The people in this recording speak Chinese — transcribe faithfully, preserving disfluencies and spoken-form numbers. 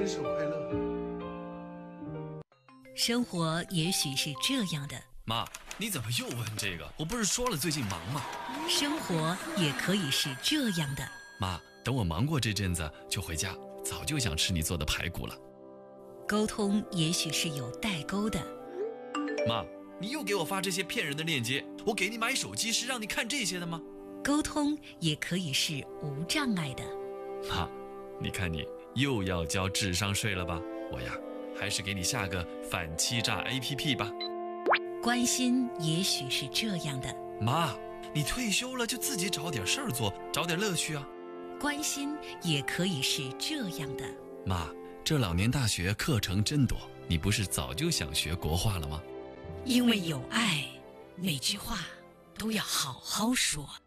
分手快乐。 生活也许是这样的， 妈，你怎么又问这个？我不是说了最近忙吗？ 生活也可以是这样的。 妈，等我忙过这阵子就回家，早就想吃你做的排骨了。 沟通也许是有代沟的。 妈，你又给我发这些骗人的链接，我给你买手机是让你看这些的吗？ 沟通也可以是无障碍的。 妈，你看你又要交智商税了吧？我呀，还是给你下个反欺诈 A P P 吧。 关心也许是这样的。 妈，你退休了就自己找点事儿做，找点乐趣啊。 关心也可以是这样的。 妈，这老年大学课程真多，你不是早就想学国画了吗？ 因为有爱，每句话都要好好说。